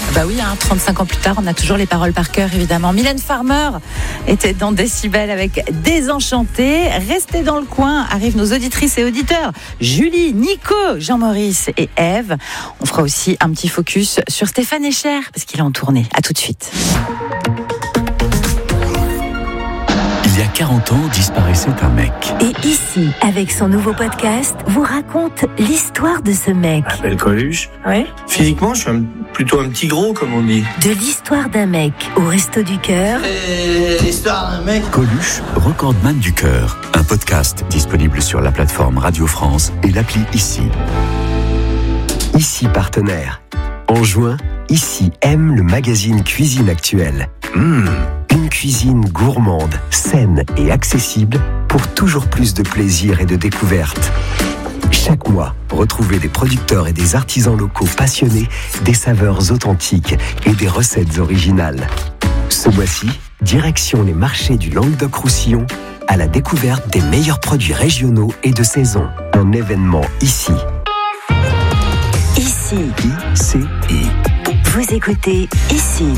Bah oui, 35 ans plus tard, on a toujours les paroles par cœur, évidemment. Mylène Farmer était dans Décibel avec Désenchanté. Restez dans le coin, arrivent nos auditrices et auditeurs. Julie, Nico, Jean-Maurice et Ève. On fera aussi un petit focus sur Stéphane Echer, parce qu'il est en tournée. À tout de suite. Il y a 40 ans, disparaissait un mec. Et ici, avec son nouveau podcast, vous raconte l'histoire de ce mec. Je m'appelle Coluche. Ouais. Physiquement, je suis plutôt un petit gros, comme on dit. De l'histoire d'un mec au Resto du Cœur. Et l'histoire d'un mec. Coluche, recordman du cœur. Un podcast disponible sur la plateforme Radio France et l'appli Ici. Ici partenaire. En juin, Ici aime le magazine Cuisine Actuelle. Une cuisine gourmande, saine et accessible pour toujours plus de plaisir et de découverte. Chaque mois, retrouvez des producteurs et des artisans locaux passionnés des saveurs authentiques et des recettes originales. Ce mois-ci, direction les marchés du Languedoc-Roussillon à la découverte des meilleurs produits régionaux et de saison. Un événement ici. Ici. I-C-I. Vous écoutez Ici.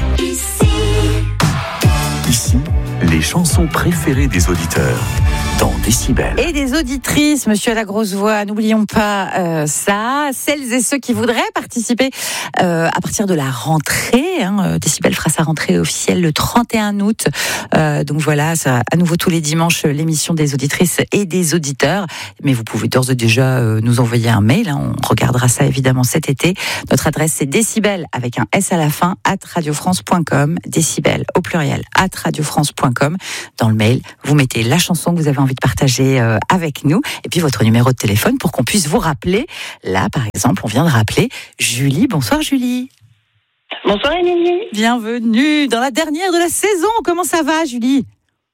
Ici, les chansons préférées des auditeurs dans Décibel. Et des auditrices, monsieur à la grosse voix, n'oublions pas ça. Celles et ceux qui voudraient participer à partir de la rentrée. Décibel fera sa rentrée officielle le 31 août. Donc voilà, ça, à nouveau tous les dimanches, l'émission des auditrices et des auditeurs. Mais vous pouvez d'ores et déjà nous envoyer un mail. On regardera ça évidemment cet été. Notre adresse c'est décibel avec un S à la fin @radiofrance.com. Décibel au pluriel @radiofrance.com. Dans le mail, vous mettez la chanson que vous avez envie de partager avec nous et puis votre numéro de téléphone pour qu'on puisse vous rappeler. Là, par exemple, on vient de rappeler Julie. Bonsoir Julie. Bonsoir Émilie. Bienvenue dans la dernière de la saison. Comment ça va Julie ?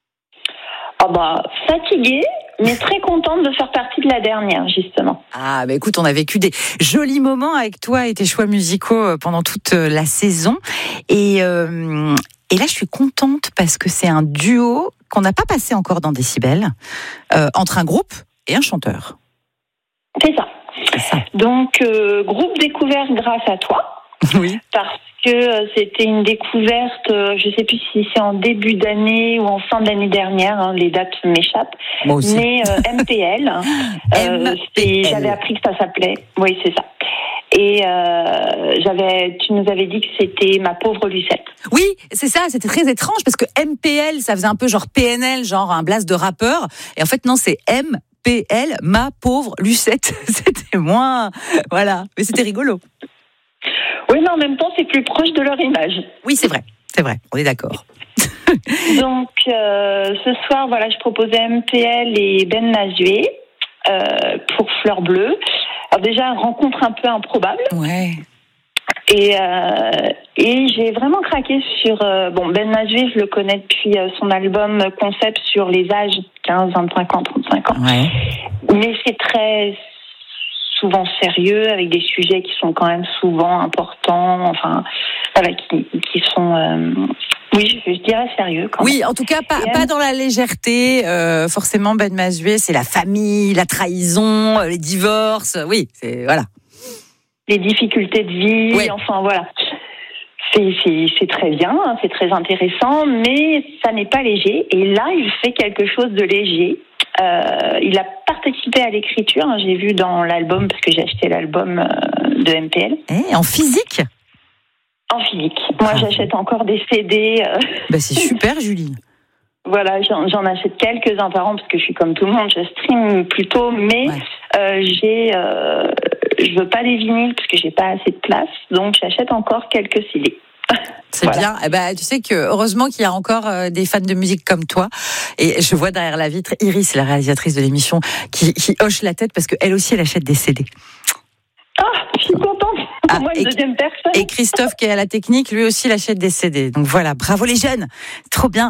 Fatiguée, mais très contente de faire partie de la dernière, justement. Ah, écoute, on a vécu des jolis moments avec toi et tes choix musicaux pendant toute la saison. Et là, je suis contente parce que c'est un duo qu'on n'a pas passé encore dans Décibel, entre un groupe et un chanteur. C'est ça. Donc, groupe découvert grâce à toi. Oui. Parce que c'était une découverte, je ne sais plus si c'est en début d'année ou en fin d'année dernière, les dates m'échappent. Moi aussi. Mais MPL, j'avais appris que ça s'appelait. Oui, c'est ça. Et tu nous avais dit que c'était Ma pauvre Lucette. Oui, c'est ça, c'était très étrange parce que MPL, ça faisait un peu genre PNL, genre un blast de rappeur. Et en fait, non, c'est MPL, Ma pauvre Lucette. C'était moins... Voilà, mais c'était rigolo. Oui, mais en même temps, c'est plus proche de leur image. Oui, c'est vrai, on est d'accord. Donc, ce soir, je proposais MPL et Ben Mazué pour Fleur Bleue. Alors déjà, rencontre un peu improbable. Ouais. Et j'ai vraiment craqué sur... Ben Mazué, je le connais depuis son album concept sur les âges 15, 25 ans, 35 ans. Ouais. Mais c'est très... souvent sérieux, avec des sujets qui sont quand même souvent importants, qui sont, je dirais sérieux. Quand oui, même. En tout cas, pas dans la légèreté. Forcément, Ben Mazué, c'est la famille, la trahison, les divorces. Oui, voilà. Les difficultés de vie, oui. C'est très bien, c'est très intéressant, mais ça n'est pas léger. Et là, il fait quelque chose de léger. Il a participé à l'écriture, j'ai vu dans l'album, parce que j'ai acheté l'album de MPL. En physique ? En physique. Moi, j'achète encore des CD. C'est super, Julie. Voilà, j'en achète quelques-uns par an, parce que je suis comme tout le monde, je stream plutôt, mais je veux pas les vinyles, parce que j'ai pas assez de place, donc j'achète encore quelques CD. C'est bien. Tu sais que heureusement qu'il y a encore des fans de musique comme toi. Et je vois derrière la vitre Iris, la réalisatrice de l'émission, qui hoche la tête parce qu'elle aussi, elle achète des CD. Ah, je suis contente. Moi, une deuxième personne. Et Christophe, qui est à la technique, lui aussi, il achète des CD. Donc voilà, bravo les jeunes. Trop bien.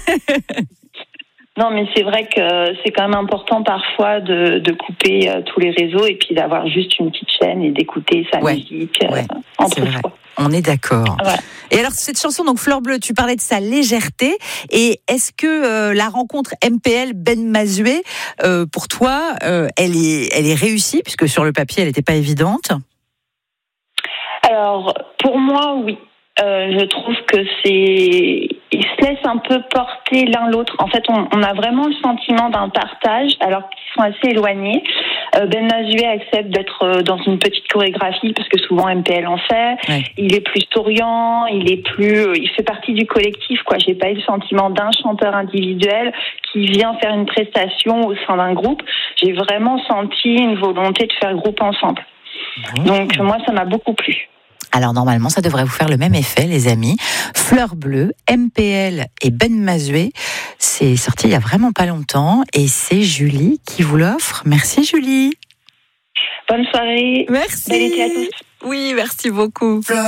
Non, mais c'est vrai que c'est quand même important parfois de couper tous les réseaux et puis d'avoir juste une petite chaîne et d'écouter sa musique entre soi. On est d'accord. Ouais. Et alors, cette chanson, donc Fleur Bleue, tu parlais de sa légèreté. Et est-ce que la rencontre MPL-Ben Mazué, pour toi, elle est réussie, puisque sur le papier, elle n'était pas évidente ? Alors, pour moi, oui. je trouve que ils se laissent un peu porter l'un l'autre. En fait, on a vraiment le sentiment d'un partage, alors qu'ils sont assez éloignés. Ben Mazué accepte d'être dans une petite chorégraphie parce que souvent MPL en fait. Ouais. Il est plus souriant, il fait partie du collectif, quoi. J'ai pas eu le sentiment d'un chanteur individuel qui vient faire une prestation au sein d'un groupe. J'ai vraiment senti une volonté de faire groupe ensemble. Donc moi, ça m'a beaucoup plu. Alors normalement, ça devrait vous faire le même effet, les amis. Fleur Bleue, MPL et Ben Mazué, c'est sorti il y a vraiment pas longtemps et c'est Julie qui vous l'offre. Merci Julie. Bonne soirée. Merci. Bel été à tous. Oui, merci beaucoup.